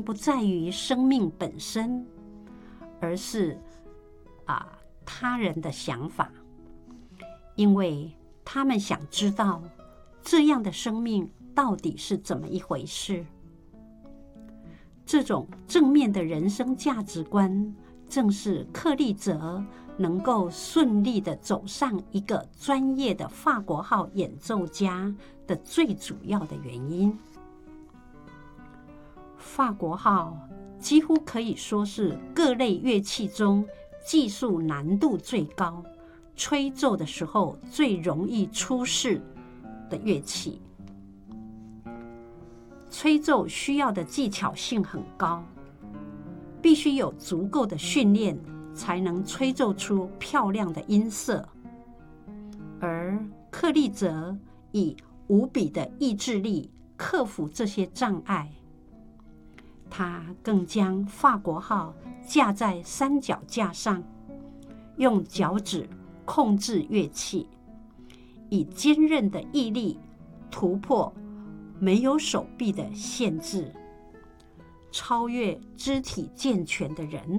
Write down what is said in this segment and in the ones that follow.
不在于生命本身，而是他人的想法，因为他们想知道这样的生命到底是怎么一回事。这种正面的人生价值观，正是克利泽能够顺利地走上一个专业的法国号演奏家的最主要的原因。法国号几乎可以说是各类乐器中技术难度最高、吹奏的时候最容易出事的乐器。吹奏需要的技巧性很高，必须有足够的训练才能吹奏出漂亮的音色。而克利泽以无比的意志力克服这些障碍，他更将法国号架在三脚架上，用脚趾控制乐器，以坚韧的毅力突破没有手臂的限制，超越肢体健全的人。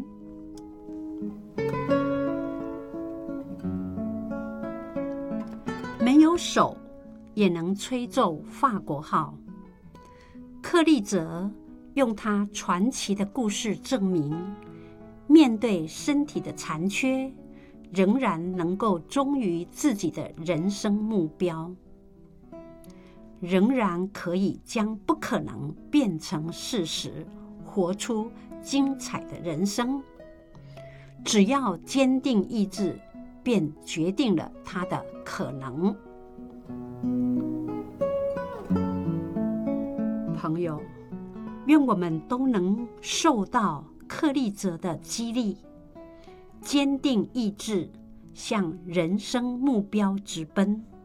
没有手也能吹奏法国号。克利泽用他传奇的故事证明，面对身体的残缺，仍然能够忠于自己的人生目标，仍然可以将不可能变成事实，活出精彩的人生。只要坚定意志，便决定了他的可能。朋友，愿我们都能受到克利泽的激励，坚定意志，向人生目标直奔。